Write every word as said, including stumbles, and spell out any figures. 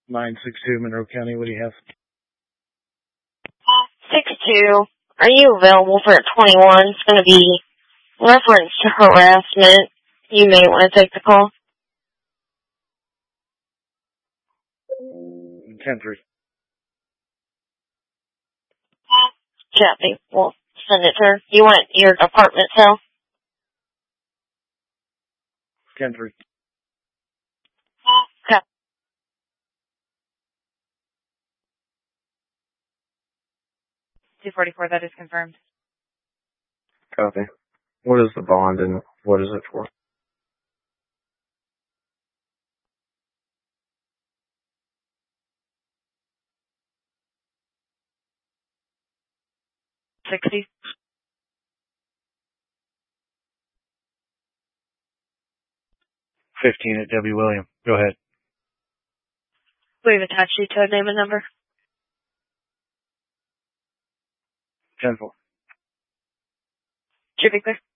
nine six two, Monroe County. What do you have? six two. Are you available for twenty-one? It's going to be reference to harassment. You may want to take the call. ten three. Kathy, we'll send it to her. You want your apartment cell? ten three. Okay. two forty-four, that is confirmed. Copy. What is the bond and what is it for? sixty. fifteen at W. William. Go ahead. We've attached you to a name and number. ten four. Should be clear.